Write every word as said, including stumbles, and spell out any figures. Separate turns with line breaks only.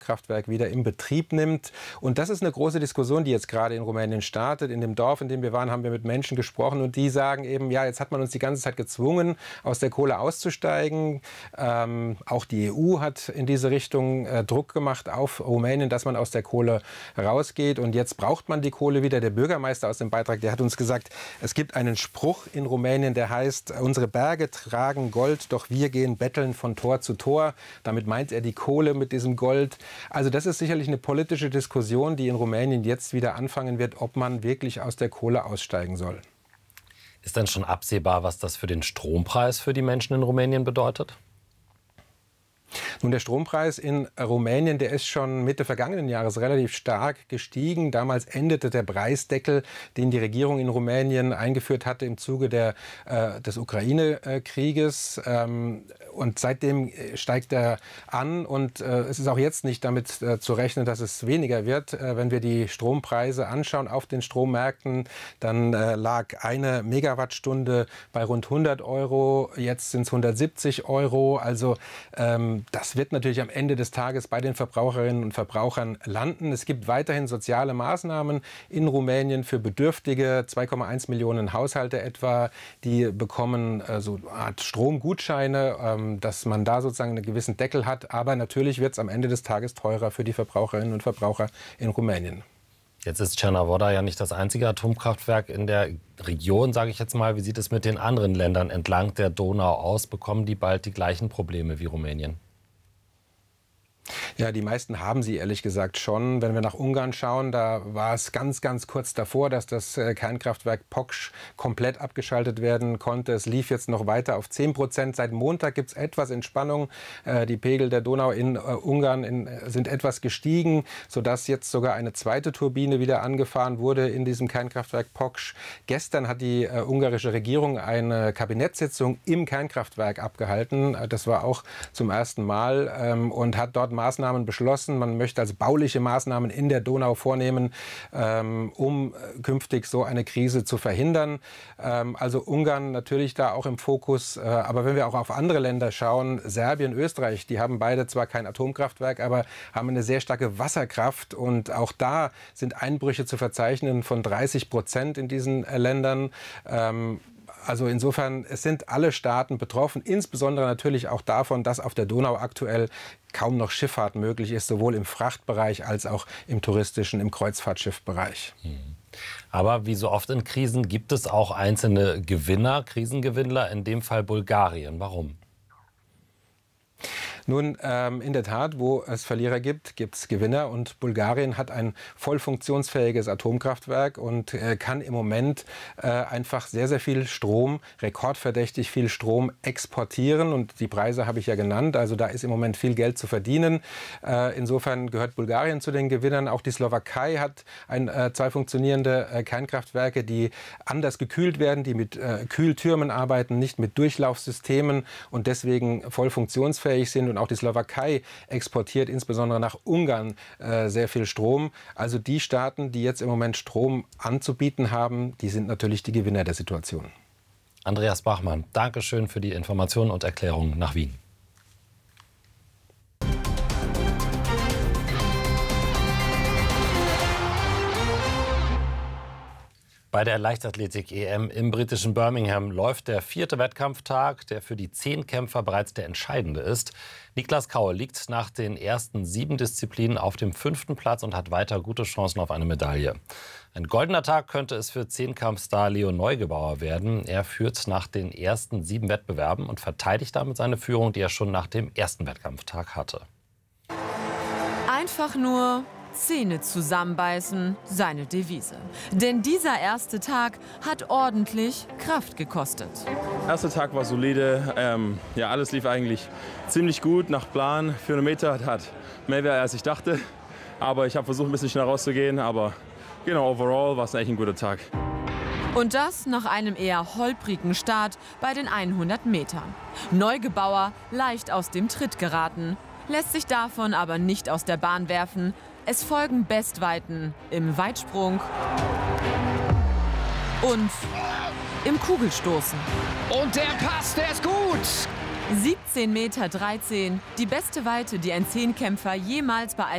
Kraftwerk wieder in Betrieb nimmt. Und das ist eine große Diskussion, die jetzt gerade in Rumänien startet. In dem Dorf, in dem wir waren, haben wir mit Menschen gesprochen und die sagen eben, ja, jetzt hat man uns die ganze Zeit gezwungen, aus der Kohle auszusteigen. Ähm, auch die E U hat in diese Richtung äh, Druck gemacht auf Rumänien, dass man aus der Kohle rausgeht. Und jetzt braucht man die Kohle wieder. Der Bürgermeister aus dem Beitrag, der hat uns gesagt, es gibt einen Spruch in Rumänien, der heißt, unsere Berge tragen Gold, doch wir gehen betteln von Tor zu Tor. Damit meint er die Kohle mit diesem Gold. Also das ist sicherlich eine politische Diskussion, die in Rumänien jetzt wieder anfangen wird, ob man wirklich aus der Kohle aussteigen soll.
Ist denn schon absehbar, was das für den Strompreis für die Menschen in Rumänien bedeutet?
Nun, der Strompreis in Rumänien, der ist schon Mitte vergangenen Jahres relativ stark gestiegen. Damals endete der Preisdeckel, den die Regierung in Rumänien eingeführt hatte im Zuge der, äh, des Ukraine-Krieges. Ähm, und seitdem steigt er an. Und äh, es ist auch jetzt nicht damit äh, zu rechnen, dass es weniger wird. Äh, wenn wir die Strompreise anschauen auf den Strommärkten, dann äh, lag eine Megawattstunde bei rund hundert Euro. Jetzt sind es hundertsiebzig Euro. Also ähm, das wird natürlich am Ende des Tages bei den Verbraucherinnen und Verbrauchern landen. Es gibt weiterhin soziale Maßnahmen in Rumänien für Bedürftige. zwei Komma eins Millionen Haushalte etwa, die bekommen äh, so eine Art Stromgutscheine, ähm, dass man da sozusagen einen gewissen Deckel hat. Aber natürlich wird es am Ende des Tages teurer für die Verbraucherinnen und Verbraucher in Rumänien.
Jetzt ist Cernavodă ja nicht das einzige Atomkraftwerk in der Region, sage ich jetzt mal. Wie sieht es mit den anderen Ländern entlang der Donau aus? Bekommen die bald die gleichen Probleme wie Rumänien?
Ja, die meisten haben sie ehrlich gesagt schon. Wenn wir nach Ungarn schauen, da war es ganz, ganz kurz davor, dass das Kernkraftwerk Poksch komplett abgeschaltet werden konnte. Es lief jetzt noch weiter auf zehn Prozent. Seit Montag gibt es etwas Entspannung. Die Pegel der Donau in Ungarn in, sind etwas gestiegen, sodass jetzt sogar eine zweite Turbine wieder angefahren wurde in diesem Kernkraftwerk Poksch. Gestern hat die äh, ungarische Regierung eine Kabinettssitzung im Kernkraftwerk abgehalten. Das war auch zum ersten Mal ähm, und hat dort Maßnahmen beschlossen. Man möchte also bauliche Maßnahmen in der Donau vornehmen, ähm, um künftig so eine Krise zu verhindern. Ähm, also Ungarn natürlich da auch im Fokus. Äh, aber wenn wir auch auf andere Länder schauen, Serbien, Österreich, die haben beide zwar kein Atomkraftwerk, aber haben eine sehr starke Wasserkraft. Und auch da sind Einbrüche zu verzeichnen von dreißig Prozent in diesen äh, Ländern. Ähm, Also insofern, es sind alle Staaten betroffen, insbesondere natürlich auch davon, dass auf der Donau aktuell kaum noch Schifffahrt möglich ist, sowohl im Frachtbereich als auch im touristischen, im Kreuzfahrtschiffbereich.
Aber wie so oft in Krisen gibt es auch einzelne Gewinner, Krisengewinnler, in dem Fall Bulgarien. Warum?
Nun, ähm, in der Tat, wo es Verlierer gibt, gibt es Gewinner. Und Bulgarien hat ein voll funktionsfähiges Atomkraftwerk und äh, kann im Moment äh, einfach sehr, sehr viel Strom, rekordverdächtig viel Strom exportieren. Und die Preise habe ich ja genannt. Also da ist im Moment viel Geld zu verdienen. Äh, insofern gehört Bulgarien zu den Gewinnern. Auch die Slowakei hat ein, äh, zwei funktionierende äh, Kernkraftwerke, die anders gekühlt werden, die mit äh, Kühltürmen arbeiten, nicht mit Durchlaufsystemen und deswegen voll funktionsfähig sind. Und auch die Slowakei exportiert insbesondere nach Ungarn äh, sehr viel Strom. Also die Staaten, die jetzt im Moment Strom anzubieten haben, die sind natürlich die Gewinner der Situation.
Andreas Bachmann, danke schön für die Informationen und Erklärungen nach Wien. Bei der Leichtathletik-E M im britischen Birmingham läuft der vierte Wettkampftag, der für die Zehnkämpfer bereits der entscheidende ist. Niklas Kaul liegt nach den ersten sieben Disziplinen auf dem fünften Platz und hat weiter gute Chancen auf eine Medaille. Ein goldener Tag könnte es für Zehnkampfstar Leo Neugebauer werden. Er führt nach den ersten sieben Wettbewerben und verteidigt damit seine Führung, die er schon nach dem ersten Wettkampftag hatte.
Einfach nur Zähne zusammenbeißen, seine Devise. Denn dieser erste Tag hat ordentlich Kraft gekostet.
Der erste Tag war solide. Ähm, ja, alles lief eigentlich ziemlich gut nach Plan. vierhundert Meter hat mehr wert, als ich dachte. Aber ich habe versucht, ein bisschen schneller rauszugehen. Aber genau, overall war es eigentlich ein guter Tag.
Und das nach einem eher holprigen Start bei den hundert Metern. Neugebauer leicht aus dem Tritt geraten, lässt sich davon aber nicht aus der Bahn werfen. Es folgen Bestweiten im Weitsprung und im Kugelstoßen.
Und der Pass, der ist gut!
siebzehn Meter dreizehn, die beste Weite, die ein Zehnkämpfer jemals bei